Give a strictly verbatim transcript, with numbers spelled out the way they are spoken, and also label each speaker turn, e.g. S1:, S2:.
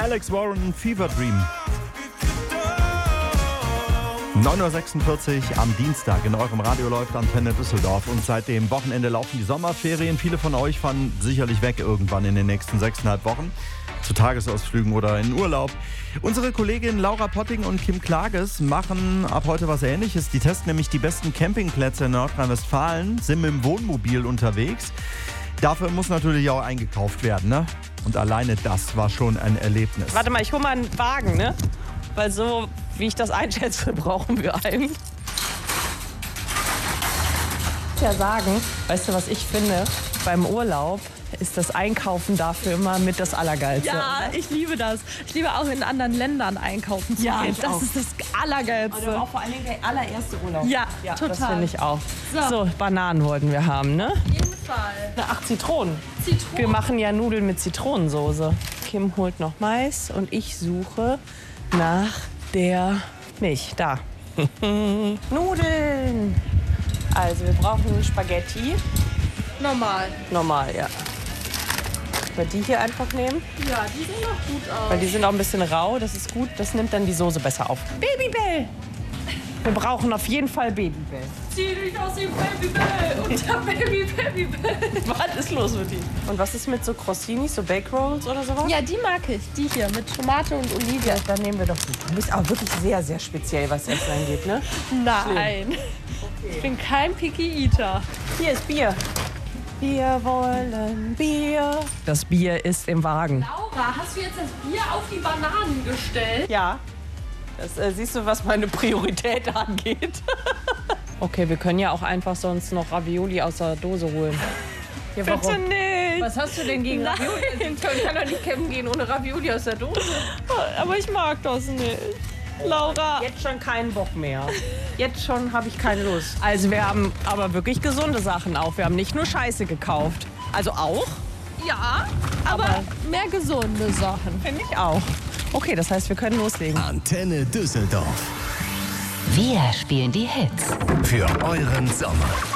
S1: Alex Warren, Fever Dream. neun Uhr sechsundvierzig am Dienstag in eurem Radio läuft Antenne Düsseldorf und seit dem Wochenende laufen die Sommerferien. Viele von euch fahren sicherlich weg irgendwann in den nächsten sechseinhalb Wochen zu Tagesausflügen oder in Urlaub. Unsere Kolleginnen Laura Potting und Kim Klages machen ab heute was Ähnliches. Die testen nämlich die besten Campingplätze in Nordrhein-Westfalen, sind mit dem Wohnmobil unterwegs. Dafür muss natürlich auch eingekauft werden, ne? Und alleine das war schon ein Erlebnis.
S2: Warte mal, ich hole mal einen Wagen, ne? Weil so, wie ich das einschätze, brauchen wir einen. Ich muss ja sagen, weißt du, was ich finde? Beim Urlaub ist das Einkaufen dafür immer mit das Allergeilste.
S3: Ja, ich liebe das. Ich liebe auch in anderen Ländern einkaufen zu
S2: Ja,
S3: gehen.
S2: ich
S3: Das
S2: auch.
S3: ist das Allergeilste.
S2: Also auch vor allen Dingen der allererste Urlaub.
S3: Ja,
S2: ja
S3: total.
S2: Das finde ich auch.
S3: So.
S2: So. Bananen wollten wir haben, ne?
S3: Auf jeden Fall.
S2: Ach, Zitronen.
S3: Zitronen.
S2: Wir machen ja Nudeln mit Zitronensoße. Kim holt noch Mais und ich suche nach der Milch. Da. Nudeln. Also wir brauchen Spaghetti.
S3: Normal.
S2: Normal, ja. Wir die hier einfach nehmen,
S3: Ja, die sehen doch gut aus.
S2: weil die sind auch ein bisschen rau. Das ist gut. Das nimmt dann die Soße besser auf. Babybell. Wir brauchen auf jeden Fall Babybell.
S3: Zieh dich aus dem Babybell. Unter Baby, Babybell.
S2: Was ist los mit ihm? Und was ist mit so Crossinis, so Bake Rolls oder sowas?
S3: Ja, die mag ich. Die hier mit Tomate und Oliven.
S2: Ja, dann nehmen wir doch die. Du bist auch wirklich sehr, sehr speziell, was Essen angeht, ne?
S3: Nein. Ich bin kein Picky Eater.
S2: Hier ist Bier. Wir wollen Bier. Das Bier ist im Wagen.
S3: Laura, hast du jetzt das Bier auf die Bananen gestellt?
S2: Ja. Das, äh, siehst du, was meine Priorität angeht? Okay, wir können ja auch einfach sonst noch Ravioli aus der Dose holen. Ja,
S3: Bitte nicht.
S2: Was hast du denn gegen
S3: Nein.
S2: Ravioli? Ich kann doch nicht campen gehen ohne Ravioli aus der Dose.
S3: Aber ich mag das nicht. Laura.
S2: Jetzt schon keinen Bock mehr. Jetzt schon habe ich keine Lust. Also wir haben aber wirklich gesunde Sachen auch. Wir haben nicht nur Scheiße gekauft. Also auch?
S3: Ja, aber,
S2: Aber-
S3: mehr gesunde Sachen.
S2: Finde ich auch. Okay, das heißt, wir können loslegen.
S4: Antenne Düsseldorf.
S5: Wir spielen die Hits.
S4: Für euren Sommer.